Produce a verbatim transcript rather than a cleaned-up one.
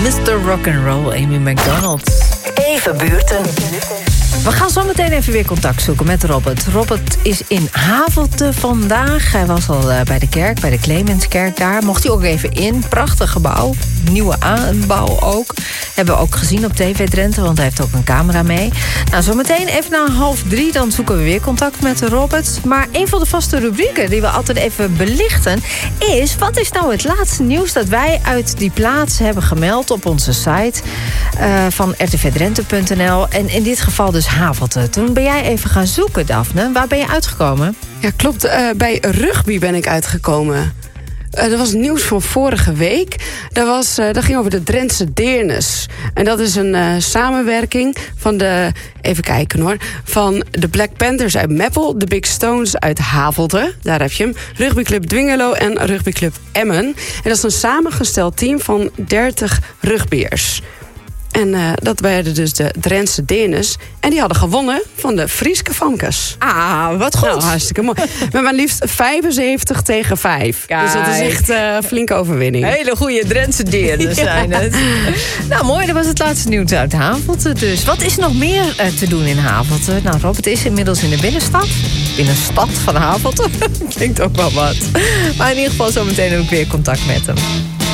mister Rock'n'Roll, Amy McDonald. Even buurten. We gaan zo meteen even weer contact zoeken met Robert. Robert is in Havelte vandaag. Hij was al uh, bij de kerk, bij de Clemenskerk daar. Mocht hij ook even in. Prachtig gebouw. Nieuwe aanbouw ook. Hebben we ook gezien op T V Drenthe, want hij heeft ook een camera mee. Nou, zo meteen even na half drie, dan zoeken we weer contact met Robert. Maar een van de vaste rubrieken die we altijd even belichten is, wat is nou het laatste nieuws dat wij uit die plaats hebben gemeld op onze site uh, van r t v drenthe punt n l. En in dit geval dus Havelte. Toen ben jij even gaan zoeken, Daphne. Waar ben je uitgekomen? Ja, klopt. Uh, bij rugby ben ik uitgekomen. Uh, dat was nieuws van vorige week. Dat, was, uh, dat ging over de Drentse Deernes. En dat is een uh, samenwerking van de... Even kijken hoor. Van de Black Panthers uit Meppel, de Big Stones uit Havelte. Daar heb je hem. Rugbyclub Dwingelo en rugbyclub Emmen. En dat is een samengesteld team van dertig rugbyers. En uh, dat waren dus de Drentse Deernes. En die hadden gewonnen van de Frieske Famkes. Ah, wat goed. Nou, hartstikke mooi. Met maar liefst vijfenzeventig tegen vijf. Kijk. Dus dat is echt een uh, flinke overwinning. Hele goede Drentse Deernes zijn het. Nou, mooi. Dat was het laatste nieuws uit Havelte dus. Wat is er nog meer uh, te doen in Havelte? Nou, Robert is inmiddels in de binnenstad. Binnenstad van Havelte. Klinkt ook wel wat. Maar in ieder geval zometeen ook weer contact met hem.